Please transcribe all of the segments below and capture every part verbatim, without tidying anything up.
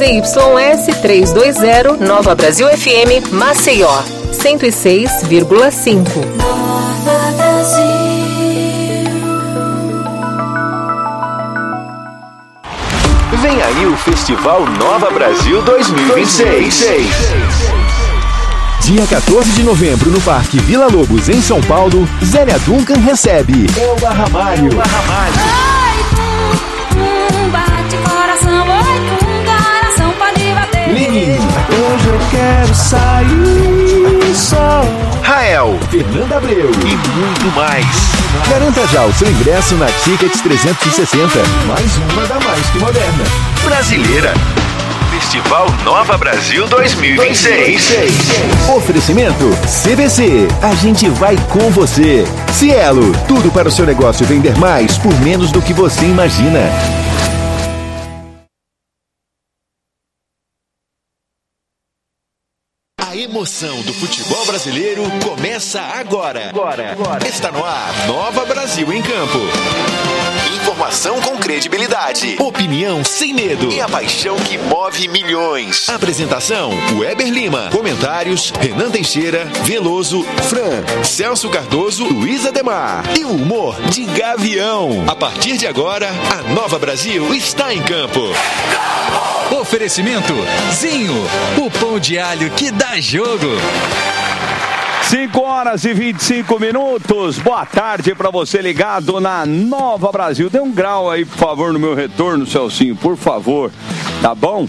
Z Y S trezentos e vinte, Nova Brasil F M, Maceió, cento e seis vírgula cinco. Nova Brasil. Vem aí o Festival Nova Brasil dois mil e vinte e seis. Dia quatorze de novembro, no Parque Vila Lobos, em São Paulo, Zélia Duncan recebe Elba Ramalho. Ai, pum, bate coração, oi, pum, coração pode bater. Lenin, Hoje eu quero sair só. Rael, Fernanda Abreu e muito mais. Garanta já o seu ingresso na Ticket trezentos e sessenta. Mais uma da Mais Que Moderna. Brasileira. Festival Nova Brasil dois mil e vinte e seis. Oferecimento C B C. A gente vai com você. Cielo. Tudo para o seu negócio vender mais por menos do que você imagina. A emoção do futebol brasileiro começa agora. Agora, agora. Está no ar, Nova Brasil em Campo. Informação com credibilidade, opinião sem medo e a paixão que move milhões. Apresentação, Weber Lima. Comentários, Renan Teixeira, Veloso, Fran, Celso Cardoso, Luiz Ademar. E o humor de Gavião. A partir de agora, a Nova Brasil está em campo. Oferecimento Zinho, o pão de alho que dá jogo. cinco horas e vinte e cinco minutos. Boa tarde para você ligado na Nova Brasil. Dê um grau aí, por favor, no meu retorno, Celcinho, por favor. Tá bom?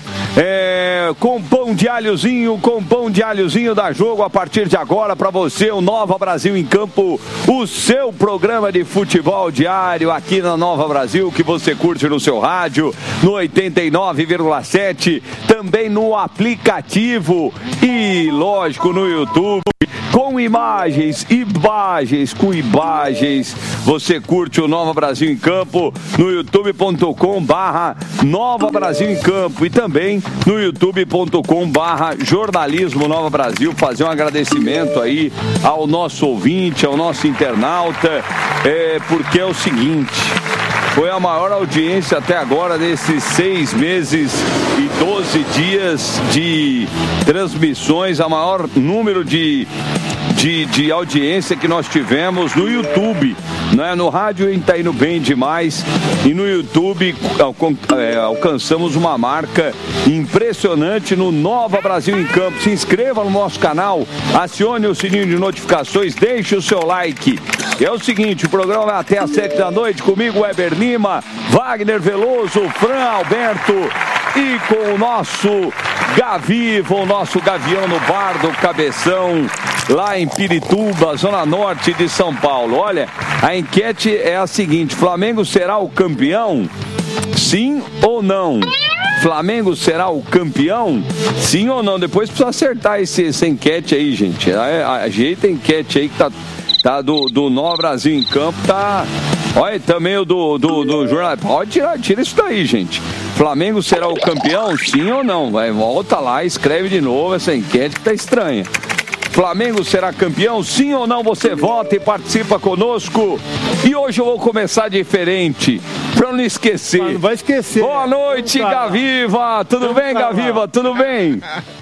É, com pão de alhozinho, com pão de alhozinho da jogo a partir de agora para você, o Nova Brasil em Campo, o seu programa de futebol diário aqui na Nova Brasil, que você curte no seu rádio, no oitenta e nove vírgula sete, também no aplicativo e, lógico, no YouTube. Com imagens, imagens, com imagens, você curte o Nova Brasil em Campo no youtube ponto com barra Nova Brasil em Campo e também no youtube ponto com barra Jornalismo Nova Brasil. Fazer um agradecimento aí ao nosso ouvinte, ao nosso internauta, é, porque é o seguinte... Foi a maior audiência até agora nesses seis meses e doze dias de transmissões, a maior número de, de, de audiência que nós tivemos no YouTube, né? No rádio está indo bem demais e no YouTube é, alcançamos uma marca impressionante no Nova Brasil em Campo. Se inscreva no nosso canal, acione o sininho de notificações, deixe o seu like. É o seguinte, o programa vai até às sete da noite comigo, Weber Lima, Wagner Veloso, Fran Alberto e com o nosso Gaviva, o nosso Gavião no Bar do Cabeção, lá em Pirituba, zona norte de São Paulo. Olha, a enquete é a seguinte: Flamengo será o campeão? Sim ou não? Flamengo será o campeão? Sim ou não? Depois precisa acertar esse, essa enquete aí, gente. Ajeita a enquete aí que tá... Tá, do, do Nova Brasil em Campo, tá... Olha, também o do, do, do jornal. Pode tirar, tira isso daí, gente. Flamengo será o campeão, sim ou não? Vai, volta lá, escreve de novo essa enquete que tá estranha. Flamengo será campeão, sim ou não? Você vota e participa conosco. E hoje eu vou começar diferente, pra não esquecer. Não vai esquecer. Boa noite, Gaviva. Tudo bem, Gaviva? Tudo bem?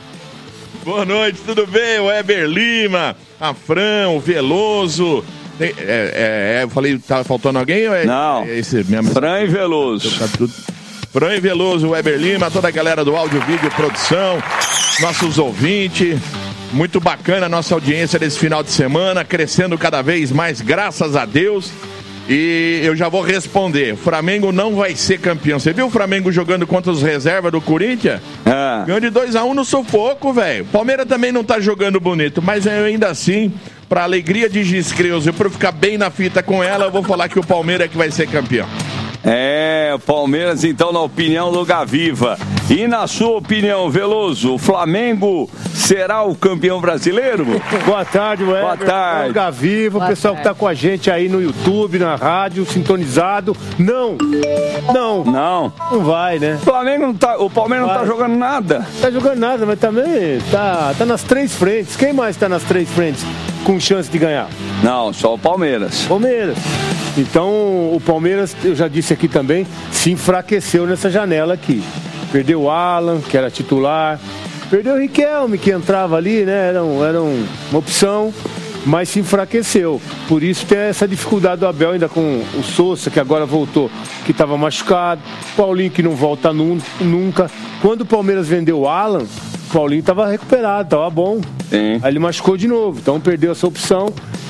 Boa noite, tudo bem? O Weber Lima, a Fran, o Veloso. É, é, é, eu falei, tá faltando alguém? Ou é, Não, é esse mesmo? Fran e Veloso. Fran e Veloso, o Weber Lima, toda a galera do áudio, vídeo, produção, nossos ouvintes. Muito bacana a nossa audiência desse final de semana, crescendo cada vez mais, graças a Deus. E eu já vou responder. O Flamengo não vai ser campeão. Você viu o Flamengo jogando contra os reservas do Corinthians? É. Ganhou de dois a um no sufoco, velho. Palmeiras também não tá jogando bonito, mas eu ainda assim, pra alegria de Giscreus e pra eu ficar bem na fita com ela, eu vou falar que o Palmeiras é que vai ser campeão. É, o Palmeiras então na opinião do Gaviva. E na sua opinião, Veloso, o Flamengo será o campeão brasileiro? Boa tarde, Weber. Boa tarde. O Gaviva, o pessoal tarde. Que tá com a gente aí no YouTube, na rádio, sintonizado. Não, não. Não. Não vai, né? O Flamengo não tá, o Palmeiras não, não tá jogando nada. Tá jogando nada, mas também tá, tá nas três frentes. Quem mais tá nas três frentes com chance de ganhar? Não, só o Palmeiras. Palmeiras. Então, o Palmeiras, eu já disse aqui também, se enfraqueceu nessa janela aqui. Perdeu o Alan, que era titular. Perdeu o Riquelme, que entrava ali, né? Era, um, era um, uma opção, mas se enfraqueceu. Por isso tem essa dificuldade do Abel ainda com o Sousa, que agora voltou, que estava machucado. Paulinho, que não volta nu, nunca. Quando o Palmeiras vendeu o Alan, o Paulinho estava recuperado, estava bom. Sim. Aí ele machucou de novo, então perdeu essa opção.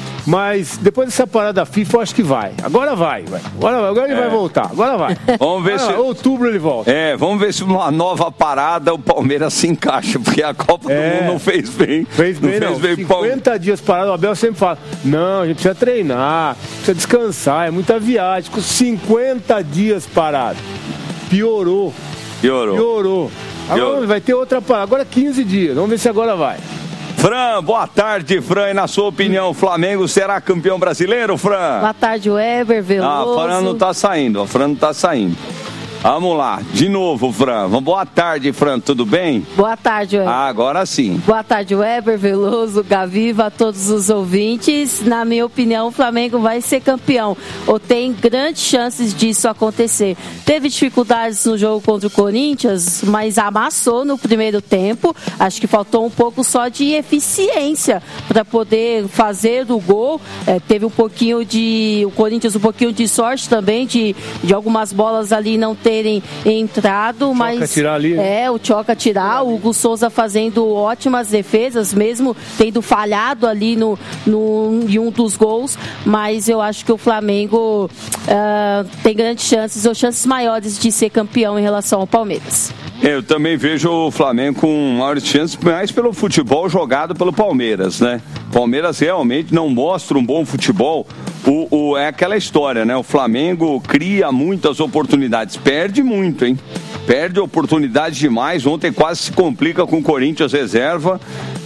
Mas depois dessa parada da FIFA, eu acho que vai. Agora vai, vai. Agora, agora ele é. vai voltar. Agora vai. Vamos ver agora, se... Outubro ele volta. É, vamos ver se uma nova parada o Palmeiras se encaixa, porque a Copa é. do Mundo não fez bem. Fez bem, não. não. Fez bem. cinquenta dias parado, o Abel sempre fala, não, a gente precisa treinar, precisa descansar, é muita viagem. Com cinquenta dias parado. Piorou. Piorou. Piorou. Agora Piorou. vai ter outra parada. Agora quinze dias. Vamos ver se agora vai. Fran, boa tarde, Fran. E na sua opinião, o Flamengo será campeão brasileiro, Fran? Boa tarde, Weber, Veloso. Ah, a Fran não tá saindo, a Fran não tá saindo. Vamos lá, de novo, Fran. Boa tarde, Fran, tudo bem? Boa tarde, Weber. Ah, agora sim. Boa tarde, Weber, Veloso, Gaviva, a todos os ouvintes. Na minha opinião, o Flamengo vai ser campeão, ou tem grandes chances disso acontecer. Teve dificuldades no jogo contra o Corinthians, mas amassou no primeiro tempo. Acho que faltou um pouco só de eficiência para poder fazer o gol. É, teve um pouquinho de... O Corinthians um pouquinho de sorte também, de, de algumas bolas ali não ter terem entrado, Choca mas tirar ali, né? é, o Choca tirar, o Hugo Souza fazendo ótimas defesas, mesmo tendo falhado ali no, no, em um dos gols, mas eu acho que o Flamengo uh, tem grandes chances, ou chances maiores de ser campeão em relação ao Palmeiras. Eu também vejo o Flamengo com maiores chances, mais pelo futebol jogado pelo Palmeiras, né? Palmeiras realmente não mostra um bom futebol. O, o, é aquela história, né? O Flamengo cria muitas oportunidades, perde muito, hein? Perde oportunidades demais. Ontem quase se complica com o Corinthians reserva,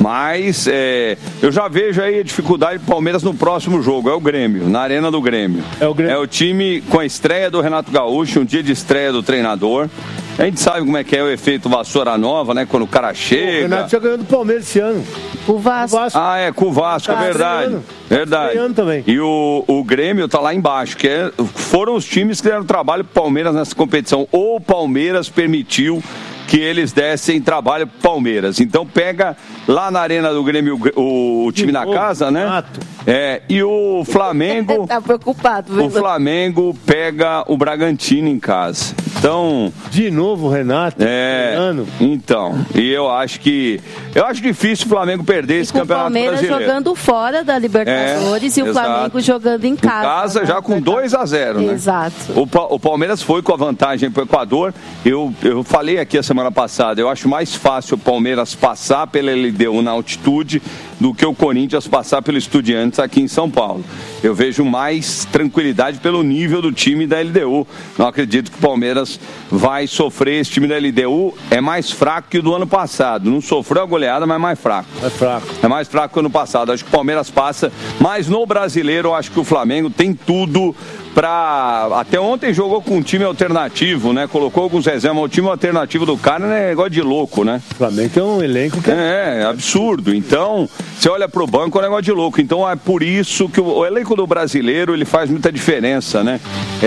mas é, eu já vejo aí a dificuldade do Palmeiras no próximo jogo. É o Grêmio, na Arena do Grêmio. É o Grêmio. É o time com a estreia do Renato Gaúcho, um dia de estreia do treinador. A gente sabe como é que é o efeito vassoura nova, né? Quando o cara chega... O Renato já ganhou do Palmeiras esse ano. O Vasco. O Vasco. Ah, é, com o Vasco, tá, é verdade. Estreando. Verdade. Estreando também. E o, o Grêmio tá lá embaixo, que é, foram os times que deram trabalho pro Palmeiras nessa competição. Ou o Palmeiras permitiu que eles dessem trabalho pro Palmeiras. Então pega lá na Arena do Grêmio o, o time na casa, né? Renato. É, e o Flamengo... tá preocupado, viu? O Flamengo pega o Bragantino em casa. Então... De novo o Renato? É, então, e eu acho que... Eu acho difícil o Flamengo perder esse campeonato brasileiro. O Palmeiras jogando fora da Libertadores é, e o exato. Flamengo jogando em casa. Em casa, né? Já com dois a zero, né? Exato. O, o Palmeiras foi com a vantagem pro Equador. Eu, eu falei aqui a semana passada, eu acho mais fácil o Palmeiras passar pela L D U na altitude do que o Corinthians passar pelo Estudiantes aqui em São Paulo. Eu vejo mais tranquilidade pelo nível do time da L D U. Não acredito que o Palmeiras vai sofrer. Esse time da L D U é mais fraco que o do ano passado. Não sofreu a goleada, mas é mais fraco. É fraco. É mais fraco que o ano passado. Acho que o Palmeiras passa, mas no brasileiro eu acho que o Flamengo tem tudo pra... Até ontem jogou com um time alternativo, né? Colocou alguns reservas. O time alternativo do cara é negócio de louco, né? O Flamengo tem um elenco que é... É, absurdo. Então, você olha pro banco, é um negócio de louco. Então, é por isso que o, o elenco do brasileiro, ele faz muita diferença, né?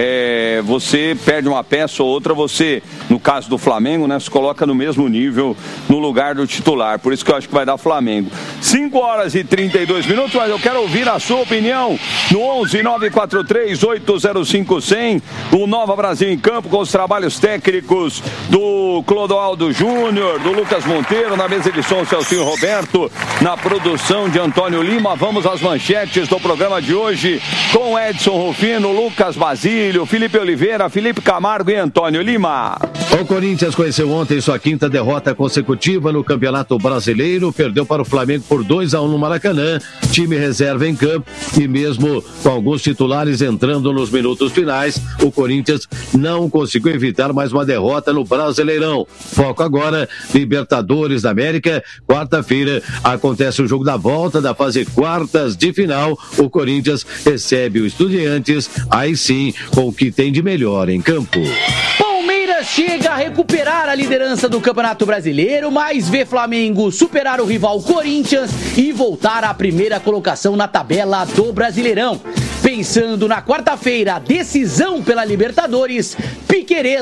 É, você perde uma peça ou outra, você, no caso do Flamengo, né? Se coloca no mesmo nível, no lugar do titular. Por isso que eu acho que vai dar Flamengo. cinco horas e trinta e dois minutos, mas eu quero ouvir a sua opinião no onze nove quatro três oito zero cinco zero zero, o Nova Brasil em Campo, com os trabalhos técnicos do Clodoaldo Júnior, do Lucas Monteiro, na mesa de som Celcinho Roberto, na produção de Antônio Lima. Vamos às manchetes do programa de hoje com Edson Rufino, Lucas Basílio, Felipe Oliveira, Felipe Camargo e Antônio Lima. O Corinthians conheceu ontem sua quinta derrota consecutiva no Campeonato Brasileiro, perdeu para o Flamengo por dois a um no Maracanã, time reserva em campo e mesmo com alguns titulares entrando nos minutos finais, o Corinthians não conseguiu evitar mais uma derrota no Brasileirão. Foco agora, Libertadores da América, quarta-feira acontece o jogo da volta da fase quartas de final, o Corinthians recebe o Estudiantes, aí sim, com o que tem de melhor em campo. Palmeiras chega a recuperar a liderança do Campeonato Brasileiro, mas vê Flamengo superar o rival Corinthians e voltar à primeira colocação na tabela do Brasileirão. Pensando na quarta-feira, decisão pela Libertadores, Piquerez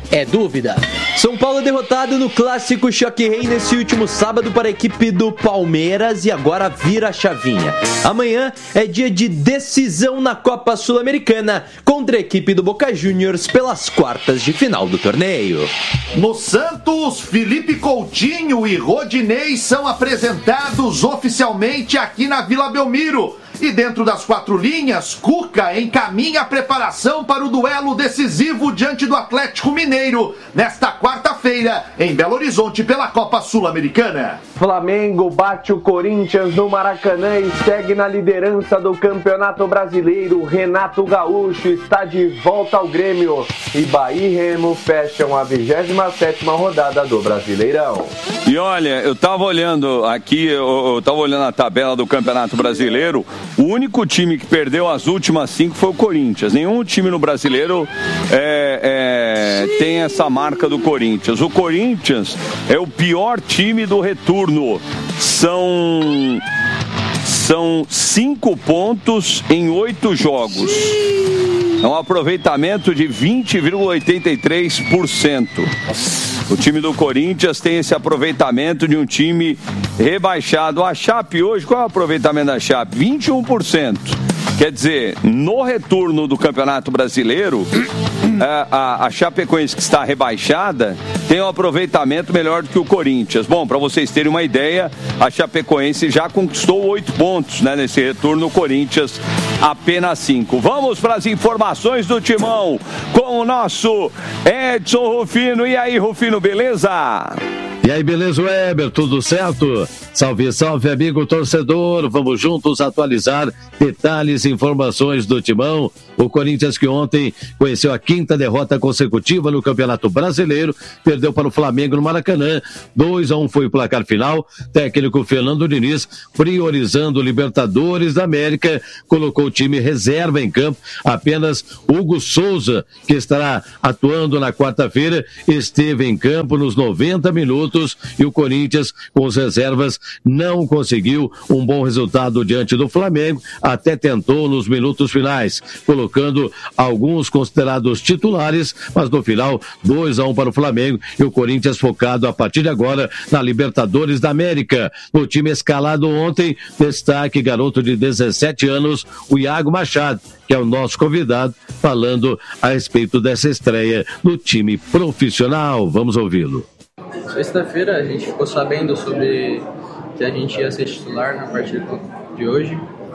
é dúvida. São Paulo derrotado no clássico Choque Rei nesse último sábado para a equipe do Palmeiras e agora vira a chavinha. Amanhã é dia de decisão na Copa Sul-Americana contra a equipe do Boca Juniors pelas quartas de final do torneio. No Santos, Felipe Coutinho e Rodinei são apresentados oficialmente aqui na Vila Belmiro. E dentro das quatro linhas, Cuca encaminha a preparação para o duelo decisivo diante do Atlético Mineiro, nesta quarta-feira, em Belo Horizonte, pela Copa Sul-Americana. Flamengo bate o Corinthians no Maracanã e segue na liderança do Campeonato Brasileiro. Renato Gaúcho está de volta ao Grêmio. E Bahia e Remo fecham a vigésima sétima rodada do Brasileirão. E olha, eu tava olhando aqui, eu, eu tava olhando a tabela do Campeonato Brasileiro. O único time que perdeu as últimas cinco foi o Corinthians. Nenhum time no Brasileiro é, é, tem essa marca do Corinthians. O Corinthians é o pior time do retorno. São, são cinco pontos em oito jogos. É um aproveitamento de vinte vírgula oitenta e três por cento. O time do Corinthians tem esse aproveitamento de um time rebaixado. A Chape hoje, qual é o aproveitamento da Chape? vinte e um por cento. Quer dizer, no retorno do Campeonato Brasileiro, a, a, a Chapecoense, que está rebaixada, tem um aproveitamento melhor do que o Corinthians. Bom, para vocês terem uma ideia, a Chapecoense já conquistou oito pontos, né, nesse retorno, o Corinthians apenas cinco. Vamos para as informações do Timão com o nosso Edson Rufino. E aí, Rufino, beleza? E aí, beleza, Weber? Tudo certo? Salve, salve, amigo torcedor. Vamos juntos atualizar detalhes e informações do Timão. O Corinthians, que ontem conheceu a quinta derrota consecutiva no Campeonato Brasileiro, perdeu para o Flamengo no Maracanã. dois a um foi o placar final. Técnico Fernando Diniz, priorizando Libertadores da América, colocou o time reserva em campo. Apenas Hugo Souza, que estará atuando na quarta-feira, esteve em campo nos noventa minutos e o Corinthians, com as reservas, não conseguiu um bom resultado diante do Flamengo, até tentou nos minutos finais, colocando alguns considerados titulares, mas no final, dois a um para o Flamengo e o Corinthians focado a partir de agora na Libertadores da América. No time escalado ontem, destaque garoto de dezessete anos, o Iago Machado, que é o nosso convidado, falando a respeito dessa estreia no time profissional. Vamos ouvi-lo. Sexta-feira a gente ficou sabendo sobre que a gente ia ser titular na partida de hoje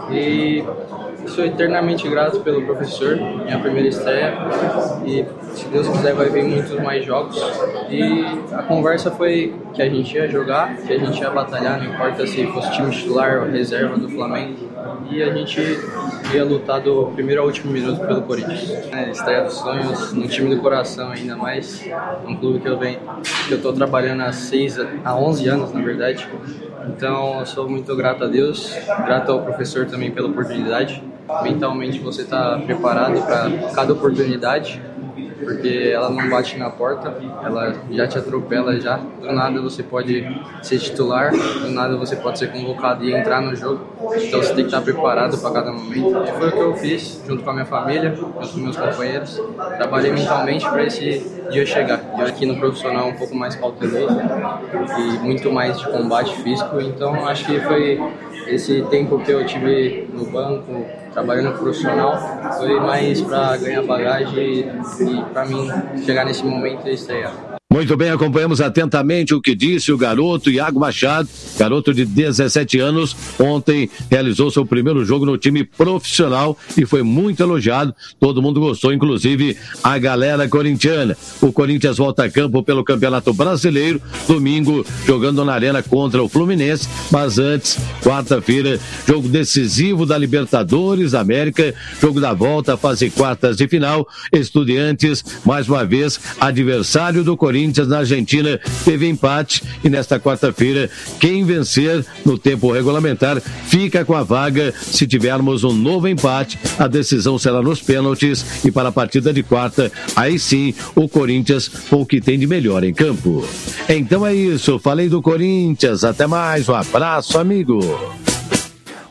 e sou eternamente grato pelo professor, minha primeira estreia, e se Deus quiser vai vir muitos mais jogos. E a conversa foi que a gente ia jogar, que a gente ia batalhar, não importa se fosse time titular ou reserva do Flamengo, e a gente ia lutar do primeiro ao último minuto pelo Corinthians. É, estreia dos sonhos, no time do coração ainda mais, um clube que eu venho, que eu estou trabalhando há seis, há onze anos na verdade. Então eu sou muito grato a Deus, grato ao professor também pela oportunidade. Mentalmente você está preparado para cada oportunidade, porque ela não bate na porta, ela já te atropela já. Do nada você pode ser titular, do nada você pode ser convocado e entrar no jogo. Então você tem que estar preparado para cada momento. E foi o que eu fiz, junto com a minha família, junto com meus companheiros. Trabalhei mentalmente para esse dia chegar. Eu aqui no profissional um pouco mais cauteloso e muito mais de combate físico. Então acho que foi esse tempo que eu tive no banco, trabalhando profissional, foi mais para ganhar bagagem e para mim chegar nesse momento e estrear. Muito bem, acompanhamos atentamente o que disse o garoto Iago Machado, garoto de dezessete anos, ontem realizou seu primeiro jogo no time profissional e foi muito elogiado, todo mundo gostou, inclusive a galera corintiana. O Corinthians volta a campo pelo Campeonato Brasileiro, domingo jogando na Arena contra o Fluminense, mas antes, quarta-feira, jogo decisivo da Libertadores da América, jogo da volta, fase quartas de final, Estudiantes, mais uma vez, adversário do Corinthians, na Argentina, teve empate e nesta quarta-feira, quem vencer no tempo regulamentar fica com a vaga. Se tivermos um novo empate, a decisão será nos pênaltis e para a partida de quarta, aí sim, o Corinthians com o que tem de melhor em campo. Então é isso, falei do Corinthians, até mais, um abraço, amigo.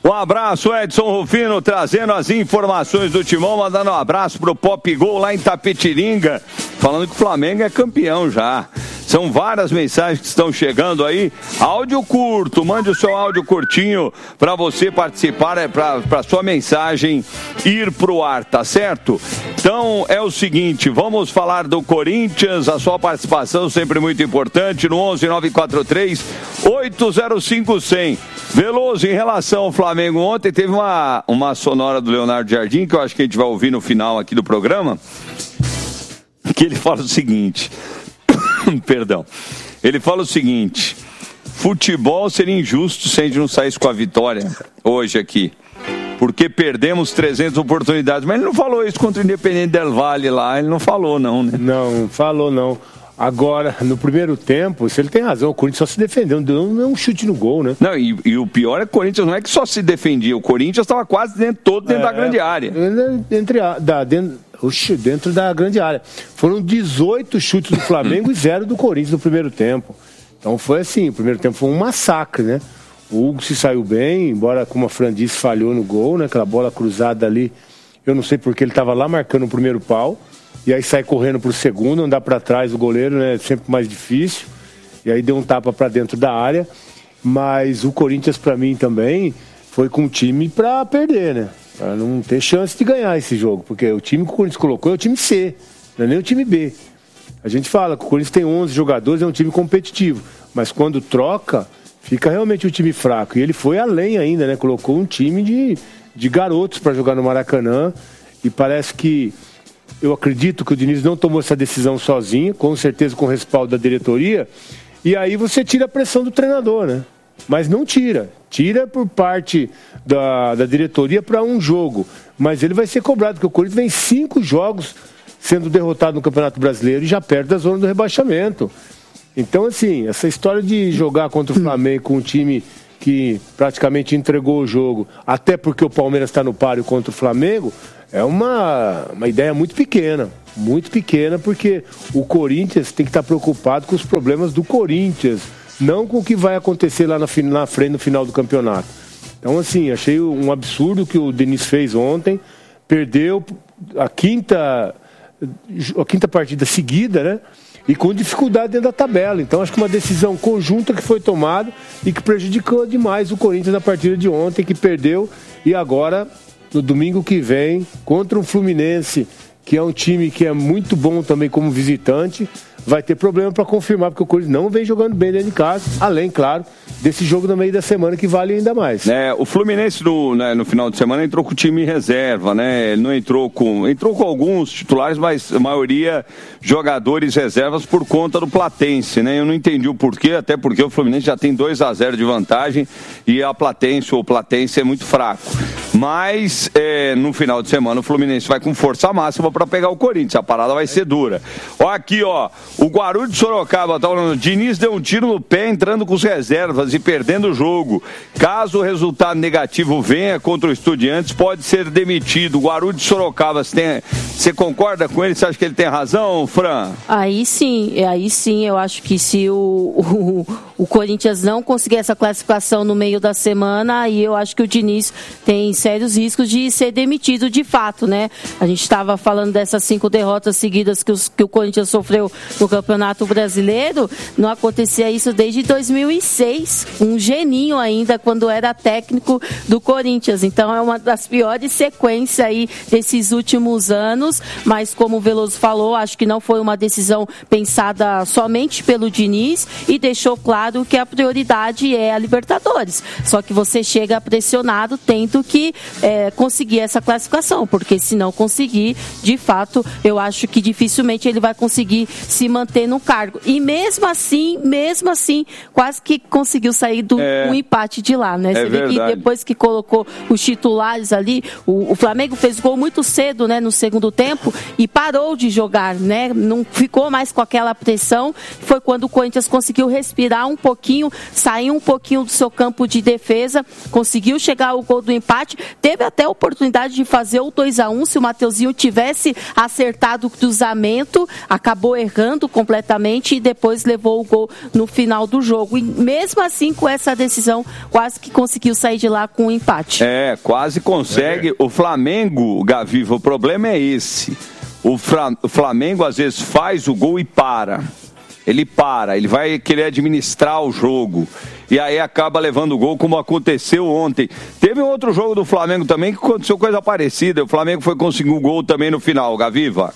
Um abraço, Edson Rufino, trazendo as informações do Timão, mandando um abraço pro Pop Gol lá em Tapetiringa, falando que o Flamengo é campeão já. São várias mensagens que estão chegando aí. Áudio curto, mande o seu áudio curtinho para você participar, é para sua mensagem ir pro ar, tá certo? Então é o seguinte, vamos falar do Corinthians, a sua participação sempre muito importante no onze nove quatro três oito zero cinco zero zero. Veloso, em relação ao Flamengo, ontem teve uma, uma sonora do Leonardo Jardim, que eu acho que a gente vai ouvir no final aqui do programa, que ele fala o seguinte... Perdão. Ele fala o seguinte: futebol seria injusto se a gente não saísse com a vitória hoje aqui, porque perdemos trezentas oportunidades. Mas ele não falou isso contra o Independente Del Valle lá, ele não falou não, né? Não, falou não. Agora, no primeiro tempo, se ele tem razão, o Corinthians só se defendeu, não deu um chute no gol, né? Não, e, e o pior é que o Corinthians não é que só se defendia, o Corinthians estava quase dentro, todo dentro é, da grande área. Entre a, da, dentro, oxe, dentro da grande área. Foram dezoito chutes do Flamengo e zero do Corinthians no primeiro tempo. Então foi assim, o primeiro tempo foi um massacre, né? O Hugo se saiu bem, embora, como a Fran disse, falhou no gol, né? Aquela bola cruzada ali, eu não sei porque ele estava lá marcando o primeiro pau. E aí sai correndo pro segundo, andar para trás o goleiro, né? Sempre mais difícil. E aí deu um tapa para dentro da área. Mas o Corinthians, para mim, também foi com o time para perder, né? Para não ter chance de ganhar esse jogo. Porque o time que o Corinthians colocou é o time C, não é nem o time B. A gente fala que o Corinthians tem onze jogadores, é um time competitivo. Mas quando troca, fica realmente um time fraco. E ele foi além ainda, né? Colocou um time de, de garotos para jogar no Maracanã. E parece que... Eu acredito que o Diniz não tomou essa decisão sozinho, com certeza com o respaldo da diretoria, e aí você tira a pressão do treinador, né? Mas não tira. Tira por parte da, da diretoria para um jogo. Mas ele vai ser cobrado, porque o Corinthians vem cinco jogos sendo derrotado no Campeonato Brasileiro e já perto da zona do rebaixamento. Então, assim, essa história de jogar contra o Flamengo com um time que praticamente entregou o jogo, até porque o Palmeiras está no páreo contra o Flamengo, é uma, uma ideia muito pequena, muito pequena, porque o Corinthians tem que estar preocupado com os problemas do Corinthians, não com o que vai acontecer lá na, na frente, no final do campeonato. Então, assim, achei um absurdo o que o Diniz fez ontem, perdeu a quinta, a quinta partida seguida, né? E com dificuldade dentro da tabela. Então acho que uma decisão conjunta que foi tomada e que prejudicou demais o Corinthians na partida de ontem, que perdeu. E agora, no domingo que vem, contra o Fluminense, que é um time que é muito bom também como visitante, vai ter problema para confirmar, porque o Corinthians não vem jogando bem dentro de casa, além, claro, desse jogo no meio da semana que vale ainda mais. É, o Fluminense no, né, no final de semana entrou com o time em reserva, né? Ele não entrou com. Entrou com alguns titulares, mas a maioria jogadores reservas por conta do Platense, né? Eu não entendi o porquê, até porque o Fluminense já tem dois a zero de vantagem e a Platense, ou o Platense é muito fraco. Mas é, no final de semana o Fluminense vai com força máxima para pegar o Corinthians. A parada vai ser dura. Ó, aqui, ó. O Guarulhos de Sorocaba tá falando, Diniz deu um tiro no pé entrando com os reservas e perdendo o jogo. Caso o resultado negativo venha contra o Estudiantes, pode ser demitido. O Guarulhos de Sorocaba, você, tem, você concorda com ele? Você acha que ele tem razão, Fran? Aí sim, aí sim, eu acho que se o, o, o Corinthians não conseguir essa classificação no meio da semana, aí eu acho que o Diniz tem sérios riscos de ser demitido de fato, né? A gente estava falando dessas cinco derrotas seguidas que, os, que o Corinthians sofreu no Campeonato Brasileiro, não acontecia isso desde dois mil e seis, um geninho ainda quando era técnico do Corinthians, então é uma das piores sequências aí desses últimos anos, mas como o Veloso falou, acho que não foi uma decisão pensada somente pelo Diniz e deixou claro que a prioridade é a Libertadores, só que você chega pressionado tendo que é, conseguir essa classificação, porque se não conseguir, de fato, eu acho que dificilmente ele vai conseguir se manter no cargo. E mesmo assim, mesmo assim, quase que conseguiu sair do é, um empate de lá, né? É Você vê que depois que colocou os titulares ali, o, o Flamengo fez gol muito cedo, né, no segundo tempo e parou de jogar, né? Não ficou mais com aquela pressão. Foi quando o Corinthians conseguiu respirar um pouquinho, sair um pouquinho do seu campo de defesa, conseguiu chegar ao gol do empate, Teve até a oportunidade de fazer o dois a um, se o Mateuzinho tivesse acertado o cruzamento, acabou errando completamente e depois levou o gol no final do jogo. E mesmo assim, com essa decisão, quase que conseguiu sair de lá com um empate. É, quase consegue. O Flamengo, Gaviva, o problema é esse. O, Fra- o Flamengo às vezes faz o gol e para. Ele para, ele vai querer administrar o jogo. E aí acaba levando o gol, como aconteceu ontem. Teve um outro jogo do Flamengo também que aconteceu coisa parecida. O Flamengo foi conseguir o gol também no final, Gaviva.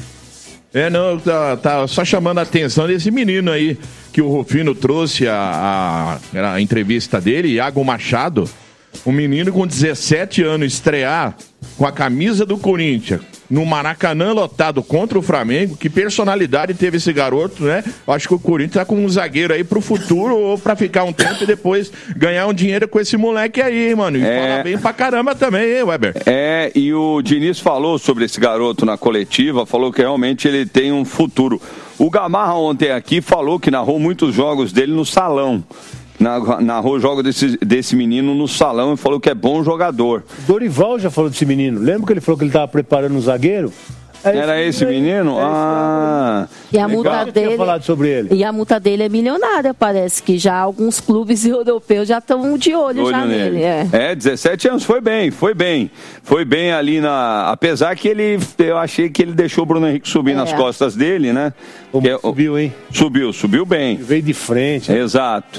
É, não, tá, tá só chamando a atenção desse menino aí, que o Rufino trouxe a, a, a entrevista dele, Iago Machado. Um menino com dezessete anos estrear com a camisa do Corinthians no Maracanã lotado contra o Flamengo. Que personalidade teve esse garoto, né? Acho que o Corinthians tá com um zagueiro aí pro futuro ou pra ficar um tempo e depois ganhar um dinheiro com esse moleque aí, mano. E É. fala bem pra caramba também, hein, Weber? É, e o Diniz falou sobre esse garoto na coletiva, falou que realmente ele tem um futuro. O Gamarra ontem aqui falou que narrou muitos jogos dele no salão. Narrou o jogo desse, desse menino no salão e falou que é bom jogador. Dorival já falou desse menino. Lembra que ele falou que ele estava preparando um zagueiro? É Era esse menino? Ah, E a legal. multa dele, falado sobre ele. E a multa dele é milionária, parece que já alguns clubes europeus já estão de olho, Olho já nele. nele. É. É, dezessete anos, foi bem, foi bem. Foi bem ali na... Apesar que ele, eu achei que ele deixou o Bruno Henrique subir É. nas costas dele, né? Como Que é- subiu, hein? Subiu, subiu bem. Veio de frente. Exato.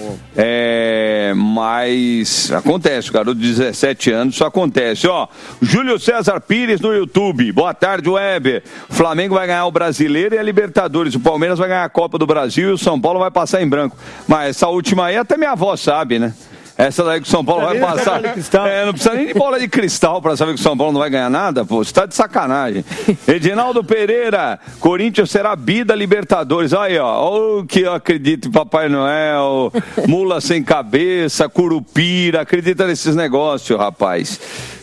É, mas acontece, o garoto de dezessete anos, isso acontece. Ó, Júlio César Pires no YouTube. Boa tarde, Weber. O Flamengo vai ganhar o Brasileiro e a Libertadores. O Palmeiras vai ganhar a Copa do Brasil e o São Paulo vai passar em branco. Mas essa última aí até minha avó sabe, né? Essa daí que o São Paulo vai passar. É, não precisa nem de bola de cristal para saber que o São Paulo não vai ganhar nada, pô. Você tá de sacanagem. Edinaldo Pereira, Corinthians será bi da Libertadores. Aí, ó. O que eu acredito em Papai Noel, mula sem cabeça, curupira. Acredita nesses negócios, rapaz.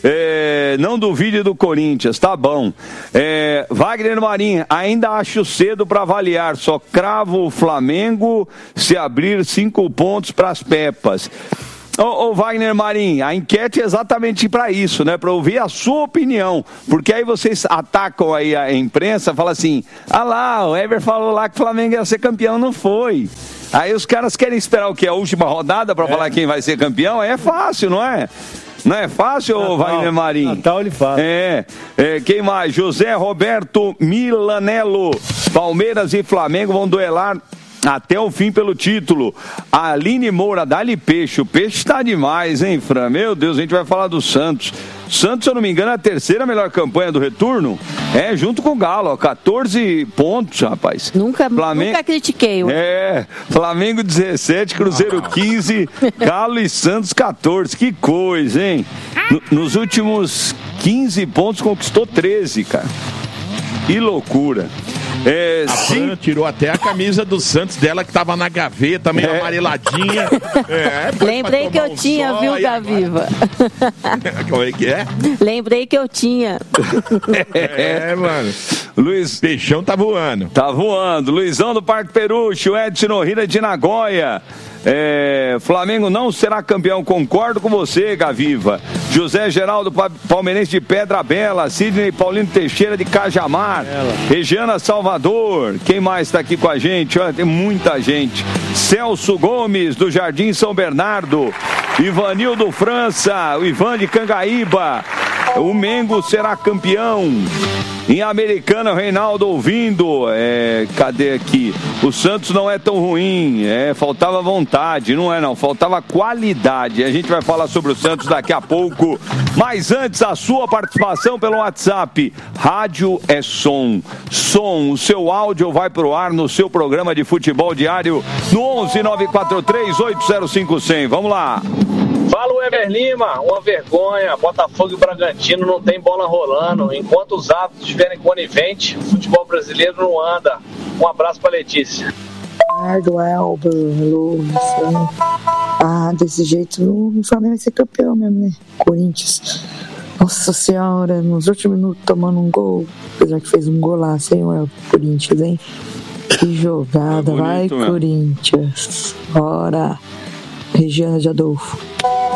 É, não duvide do Corinthians, tá bom. É, Wagner Marinho, ainda acho cedo para avaliar. Só cravo o Flamengo se abrir cinco pontos para as Pepas. Ô, ô Wagner Marim, a enquete é exatamente para isso, né? Para ouvir a sua opinião. Porque aí vocês atacam aí a imprensa, falam assim, ah lá, o Ever falou lá que o Flamengo ia ser campeão, não foi. Aí os caras querem esperar o quê? A última rodada para é. falar quem vai ser campeão? Aí é fácil, não é? Não é fácil, Natal, Wagner Marim? Natal ele fala. É, é, quem mais? José Roberto Milanello. Palmeiras e Flamengo vão duelar até o fim pelo título. A Aline Moura, dá-lhe peixe. O peixe tá demais, hein, Fran? Meu Deus, a gente vai falar do Santos. Santos, se eu não me engano, é a terceira melhor campanha do retorno. É, junto com o Galo, ó, quatorze pontos, rapaz. Nunca, Flamengo... nunca critiquei. É, Flamengo dezessete, Cruzeiro quinze, Galo e Santos quatorze. Que coisa, hein? No, nos últimos quinze pontos conquistou treze, cara. Que loucura. É, a Fran tirou até a camisa do Santos dela, que tava na gaveta, meio é. amareladinha. É, Lembrei que eu um tinha, viu, Gaviva? Como é que é? Lembrei que eu tinha. É, mano. Luiz... Peixão tá voando. Tá voando. Luizão do Parque Peruche, o Edson Nohira de Nagoya. É, Flamengo não será campeão, concordo com você, Gaviva. José Geraldo Palmeirense de Pedra Bela, Sidney Paulino Teixeira de Cajamar, Bela. Regiana Salvador, quem mais está aqui com a gente? Olha, tem muita gente. Celso Gomes do Jardim São Bernardo, Ivanildo França, o Ivan de Cangaíba. O Mengo será campeão. Em Americana, o Reinaldo ouvindo. É, cadê aqui? O Santos não é tão ruim. É, faltava vontade. Não é não, faltava qualidade. A gente vai falar sobre o Santos daqui a pouco. Mas antes, a sua participação pelo WhatsApp. Rádio é som. Som. O seu áudio vai pro ar no seu programa de futebol diário no onze nove quatro três oito zero cinco zero zero. Vamos lá. Fala, Weber Lima, uma vergonha, Botafogo e Bragantino não tem bola rolando, enquanto os árbitros estiverem coniventes, o futebol brasileiro não anda. Um abraço pra Letícia. Eduardo, Elber, Lúcia. Ah, desse jeito o Flamengo vai ser campeão mesmo, né? Corinthians. Nossa senhora, nos últimos minutos tomando um gol, apesar que fez um golaço, hein, o Corinthians, hein? Que jogada, é vai mesmo. Corinthians. Bora. Regiana de Adolfo.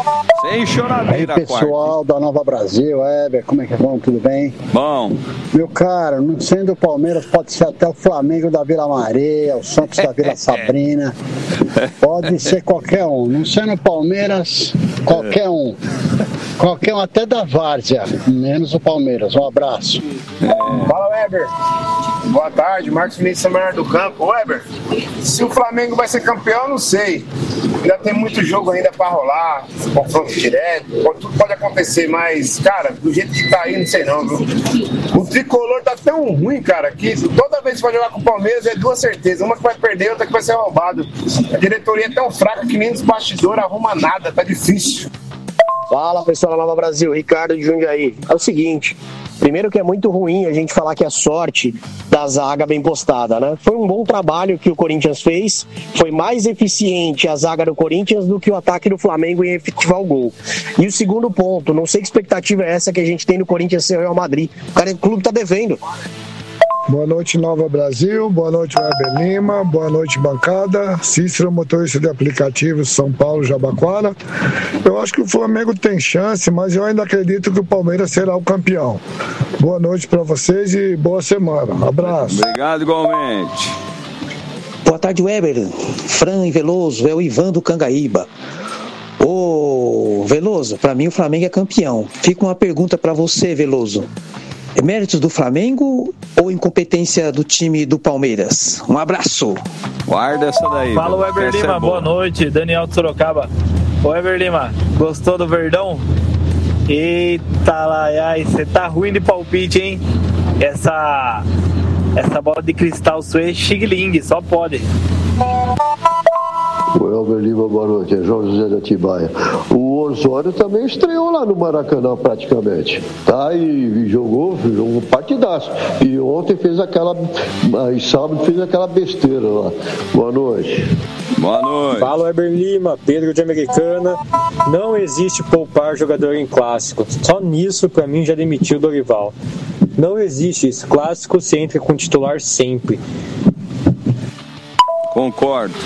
Sem choradeira, aí, pessoal da Nova Brasil, Weber, como é que vão? Tudo bem? Bom. Meu cara, não sendo o Palmeiras, pode ser até o Flamengo da Vila Maria, o Santos da Vila Sabrina. Pode ser qualquer um. Não sendo o Palmeiras, qualquer um. Qualquer um, até da Várzea, menos o Palmeiras. Um abraço. Fala, Weber. Boa tarde, Marcos Vinícius São Bernardo do Campo. Weber, se o Flamengo vai ser campeão, não sei. Ainda tem muito jogo ainda pra rolar, confronto direto, tudo pode acontecer, mas, cara, do jeito que tá aí, não sei não, viu? O tricolor tá tão ruim, cara, que toda vez que vai jogar com o Palmeiras é duas certezas. Uma que vai perder, outra que vai ser roubado. A diretoria é tão fraca que nem nos bastidores arruma nada, tá difícil. Fala, pessoal da Nova Brasil, Ricardo de Jundiaí. É o seguinte, primeiro que é muito ruim a gente falar que a sorte da zaga bem postada, né? Foi um bom trabalho que o Corinthians fez, foi mais eficiente a zaga do Corinthians do que o ataque do Flamengo em efetivar o gol. E o segundo ponto, não sei que expectativa é essa que a gente tem no Corinthians ser o Real Madrid. O cara, o clube tá devendo. Boa noite, Nova Brasil. Boa noite, Weber Lima. Boa noite, bancada. Cícero, motorista de aplicativo São Paulo, Jabaquara. Eu acho que o Flamengo tem chance, mas eu ainda acredito que o Palmeiras será o campeão. Boa noite para vocês e boa semana. Abraço. Obrigado, igualmente. Boa tarde, Weber. Fran e Veloso, é o Ivan do Cangaíba. Ô, Veloso, para mim o Flamengo é campeão. Fica uma pergunta para você, Veloso. É méritos do Flamengo ou incompetência do time do Palmeiras? Um abraço. Guarda essa daí. Fala, Weber Lima, é boa noite. Daniel de Sorocaba. Ô, Weber Lima, gostou do Verdão? Eita, lai, ai, você tá ruim de palpite, hein? Essa, essa bola de cristal sua é xing-ling, só pode. O Elber Lima, boa noite, é João José de Atibaia. O Osório também estreou lá no Maracanã praticamente, tá? E jogou, jogou um partidaço. E ontem fez aquela, aí sábado fez aquela besteira lá. Boa noite. Boa noite. Fala, Elber Lima, Pedro de Americana. Não existe poupar jogador em clássico. Só nisso, pra mim, já demitiu o Dorival. Não existe isso. Clássico se entra com titular sempre. Concordo.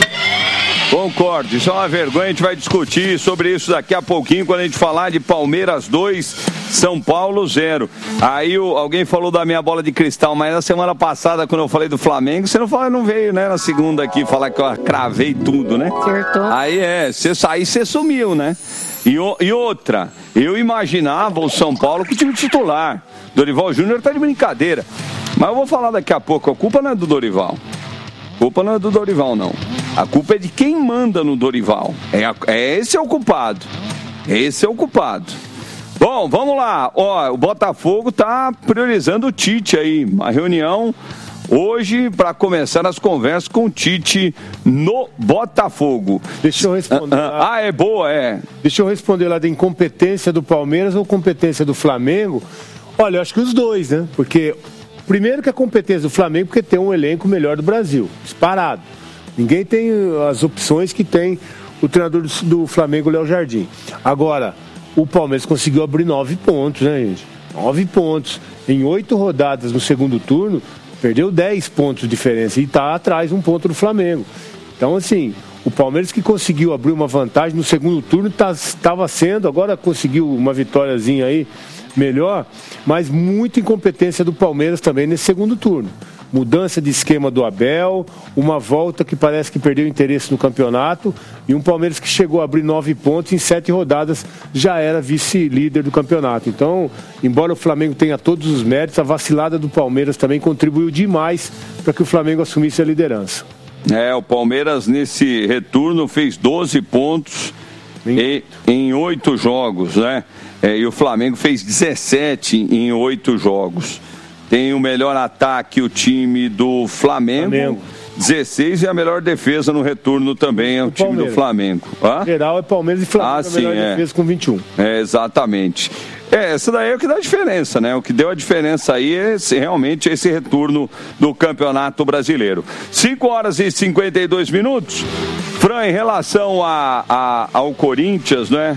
Concordo, isso é uma vergonha, a gente vai discutir sobre isso daqui a pouquinho, quando a gente falar de Palmeiras dois, São Paulo zero. Aí o, alguém falou da minha bola de cristal, mas na semana passada, quando eu falei do Flamengo, você não, falou, não veio, né, na segunda aqui, falar que eu cravei tudo, né? Acertou. Aí é, você, aí você sumiu, né? E, e outra, eu imaginava o São Paulo com o time titular. Dorival Júnior tá de brincadeira. Mas eu vou falar daqui a pouco, a culpa não é do Dorival. A culpa não é do Dorival, não. A culpa é de quem manda no Dorival. É, a, é esse é o culpado. Esse é o culpado. Bom, vamos lá. Ó, o Botafogo tá priorizando o Tite aí. Uma reunião hoje para começar as conversas com o Tite no Botafogo. Deixa eu responder. Ah, ah, é boa, é. Deixa eu responder lá da incompetência do Palmeiras ou competência do Flamengo. Olha, eu acho que os dois, né? Porque primeiro que a competência do Flamengo, porque tem um elenco melhor do Brasil, disparado. Ninguém tem as opções que tem o treinador do Flamengo, Léo Jardim. Agora, o Palmeiras conseguiu abrir nove pontos, né, gente? Nove pontos. Em oito rodadas no segundo turno, perdeu dez pontos de diferença e está atrás um ponto do Flamengo. Então, assim, o Palmeiras que conseguiu abrir uma vantagem no segundo turno estava tá, sendo, agora conseguiu uma vitóriazinha aí melhor, mas muita incompetência do Palmeiras também nesse segundo turno. Mudança de esquema do Abel, uma volta que parece que perdeu interesse no campeonato e um Palmeiras que chegou a abrir nove pontos em sete rodadas já era vice-líder do campeonato. Então, embora o Flamengo tenha todos os méritos, a vacilada do Palmeiras também contribuiu demais para que o Flamengo assumisse a liderança. É, o Palmeiras nesse retorno fez doze pontos em, em oito jogos, né? É, e o Flamengo fez dezessete em oito jogos. Tem o melhor ataque o time do Flamengo, Flamengo. dezesseis, e a melhor defesa no retorno também é o, o time Palmeiras. do Flamengo. Hã? Geral é Palmeiras e Flamengo, ah, a sim, melhor é. defesa com vinte e um. É, exatamente. É, essa daí é o que dá a diferença, né? O que deu a diferença aí é esse, realmente esse retorno do Campeonato Brasileiro. cinco horas e cinquenta e dois minutos. Fran, em relação a, a, ao Corinthians, né?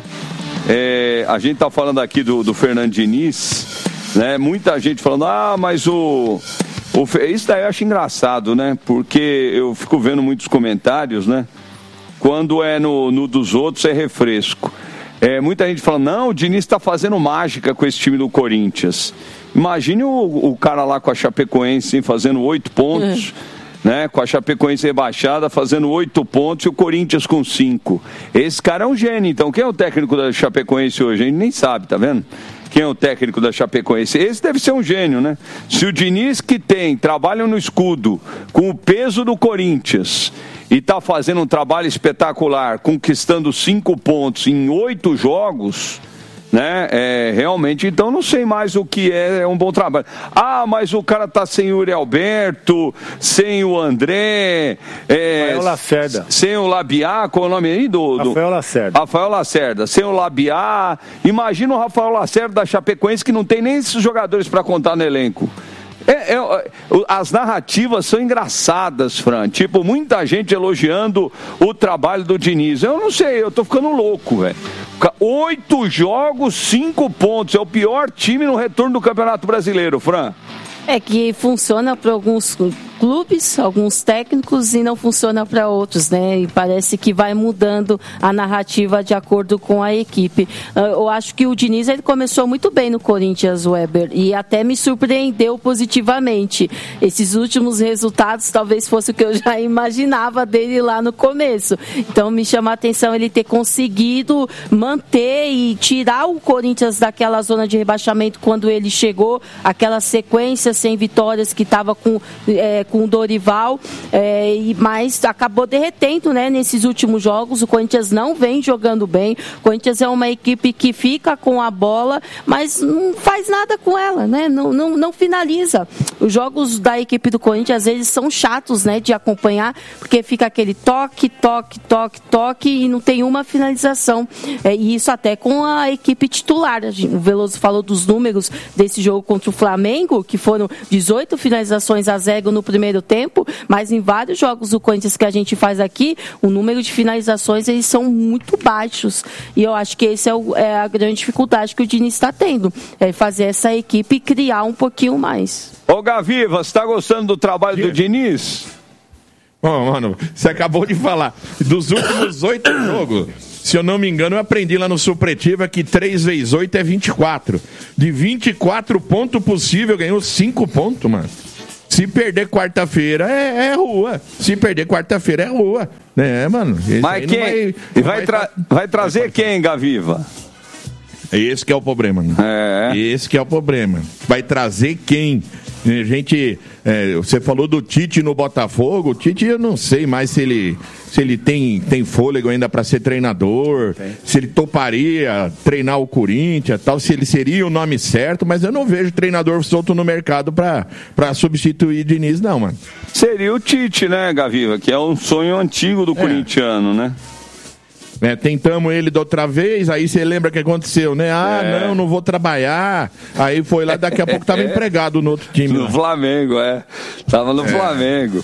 É, a gente tá falando aqui do, do Fernando Diniz, né? Muita gente falando, ah, mas o, o... Isso daí eu acho engraçado, né? Porque eu fico vendo muitos comentários, né? Quando é no, no dos outros é refresco. é, muita gente fala, não, o Diniz está fazendo mágica com esse time do Corinthians. Imagine o, o cara lá com a Chapecoense fazendo oito pontos, é. né? Com a Chapecoense rebaixada fazendo oito pontos e o Corinthians com cinco. Esse cara é um gênio, então. Quem é o técnico da Chapecoense hoje? A gente nem sabe, tá vendo? Quem é o técnico da Chapecoense? Esse deve ser um gênio, né? Se o Diniz que tem, trabalha no escudo, com o peso do Corinthians, e tá fazendo um trabalho espetacular, conquistando cinco pontos em oito jogos, né? É, realmente, então não sei mais o que é, é um bom trabalho. Ah, mas o cara tá sem o Yuri Alberto, sem o André, é, Rafael Lacerda, sem o Labiá, qual é o nome aí do, do... Rafael Lacerda. Rafael Lacerda, sem o Labiá. Imagina o Rafael Lacerda da Chapecoense, que não tem nem esses jogadores para contar no elenco. É, é, as narrativas são engraçadas, Fran. Tipo, muita gente elogiando o trabalho do Diniz. Eu não sei, eu tô ficando louco, velho. Oito jogos, cinco pontos. É o pior time no retorno do Campeonato Brasileiro, Fran. É que funciona para alguns clubes, alguns técnicos, e não funciona para outros, né? E parece que vai mudando a narrativa de acordo com a equipe. Eu acho que o Diniz, ele começou muito bem no Corinthians, Weber, e até me surpreendeu positivamente. Esses últimos resultados talvez fosse o que eu já imaginava dele lá no começo. Então me chama a atenção ele ter conseguido manter e tirar o Corinthians daquela zona de rebaixamento quando ele chegou, aquela sequência sem vitórias que estava com, é, com o Dorival, é, mas acabou derretendo, né, nesses últimos jogos. O Corinthians não vem jogando bem. O Corinthians é uma equipe que fica com a bola, mas não faz nada com ela, né? Não, não, não finaliza. Os jogos da equipe do Corinthians às vezes são chatos, né, de acompanhar, porque fica aquele toque, toque, toque, toque e não tem uma finalização. É, e isso até com a equipe titular. O Veloso falou dos números desse jogo contra o Flamengo, que foram dezoito finalizações a zero no primeiro tempo, mas em vários jogos do Corinthians que a gente faz aqui, o número de finalizações eles são muito baixos. E eu acho que essa é, o, é a grande dificuldade que o Diniz está tendo, é fazer essa equipe criar um pouquinho mais. Ô Gaviva, você está gostando do trabalho do Diniz? Bom, mano, você acabou de falar dos últimos oito jogos. Se eu não me engano, eu aprendi lá no Supretiva que três vezes oito é vinte e quatro. De vinte e quatro pontos possível, ganhou cinco pontos, mano. Se perder quarta-feira, é, é rua. Se perder quarta-feira, é rua. É, mano. Mas quem? Vai, e vai, vai, tra- vai trazer vai quem, Gaviva? Esse que é o problema. Né? É. Esse que é o problema. Vai trazer quem? A gente, é, você falou do Tite no Botafogo. O Tite, eu não sei mais se ele, se ele tem, tem fôlego ainda para ser treinador, okay. Se ele toparia treinar o Corinthians, tal, se ele seria o nome certo, mas eu não vejo treinador solto no mercado para substituir Diniz, não, mano. Seria o Tite, né, Gaviva? Que é um sonho antigo do é. corintiano, né? É, tentamos ele da outra vez, aí você lembra o que aconteceu, né? Ah, é. não, não vou trabalhar. Aí foi lá, daqui a pouco tava empregado no outro time. No lá. Flamengo, é. Tava no é. Flamengo.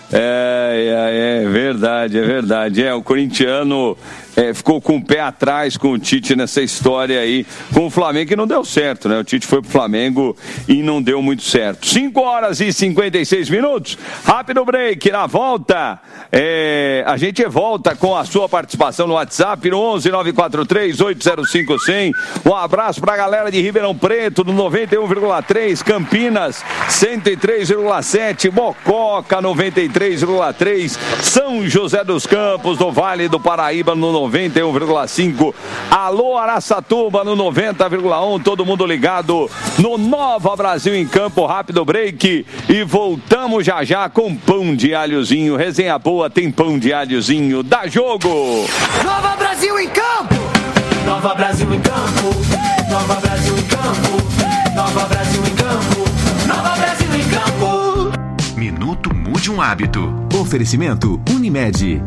É, é, é verdade, é verdade. É, o corintiano é, ficou com o pé atrás com o Tite nessa história aí, com o Flamengo, que não deu certo, né? O Tite foi pro Flamengo e não deu muito certo. cinco horas e cinquenta e seis minutos. Rápido break. Na volta, é, a gente volta com a sua participação no WhatsApp no onze nove quatro três oito zero cinco cem. Um abraço pra galera de Ribeirão Preto, no noventa e um vírgula três, Campinas cento e três vírgula sete, Mococa noventa e três vírgula três, São José dos Campos, no Vale do Paraíba, no noventa e um vírgula cinco, alô Araçatuba no noventa vírgula um, todo mundo ligado no Nova Brasil em Campo. Rápido break e voltamos já já com pão de alhozinho. Resenha boa, tem pão de alhozinho. Dá jogo! Nova Brasil em Campo! Nova Brasil em Campo! Nova Brasil em Campo! Nova Brasil em Campo! Nova Brasil em Campo! Minuto Mude um Hábito. Oferecimento Unimed.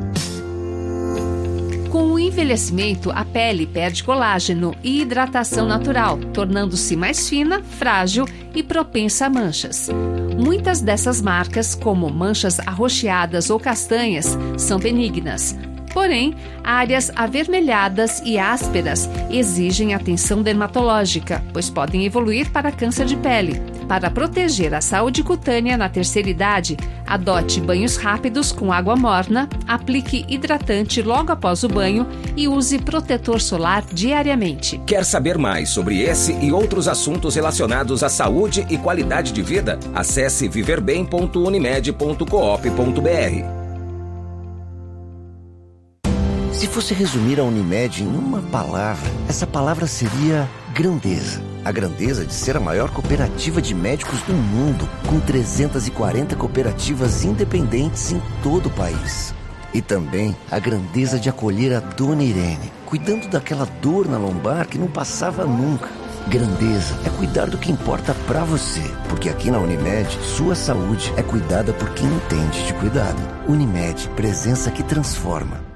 Com o envelhecimento, a pele perde colágeno e hidratação natural, tornando-se mais fina, frágil e propensa a manchas. Muitas dessas marcas, como manchas arroxeadas ou castanhas, são benignas. Porém, áreas avermelhadas e ásperas exigem atenção dermatológica, pois podem evoluir para câncer de pele. Para proteger a saúde cutânea na terceira idade, adote banhos rápidos com água morna, aplique hidratante logo após o banho e use protetor solar diariamente. Quer saber mais sobre esse e outros assuntos relacionados à saúde e qualidade de vida? Acesse viver bem ponto unimed ponto coop ponto br. Se fosse resumir a Unimed em uma palavra, essa palavra seria grandeza. A grandeza de ser a maior cooperativa de médicos do mundo, com trezentas e quarenta cooperativas independentes em todo o país. E também a grandeza de acolher a Dona Irene, cuidando daquela dor na lombar que não passava nunca. Grandeza é cuidar do que importa pra você, porque aqui na Unimed, sua saúde é cuidada por quem entende de cuidado. Unimed, presença que transforma.